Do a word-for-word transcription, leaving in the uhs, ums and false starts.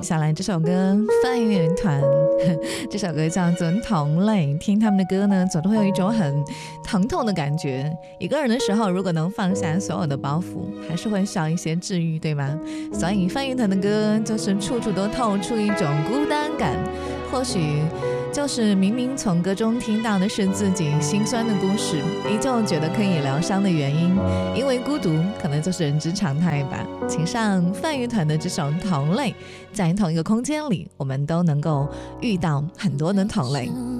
下来这首歌范乐团，这首歌叫做《同类》，听他们的歌呢，总都会有一种很疼痛的感觉。一个人的时候，如果能放下所有的包袱，还是会少一些治愈，对吗？所以范乐团的歌就是处处都透出一种孤单感，或许就是明明从歌中听到的是自己心酸的故事，依旧觉得可以疗伤的原因，因为孤独可能就是人之常态吧。请上范乐团的这首《同类》，在同一个空间里，我们都能够遇到很多的同类。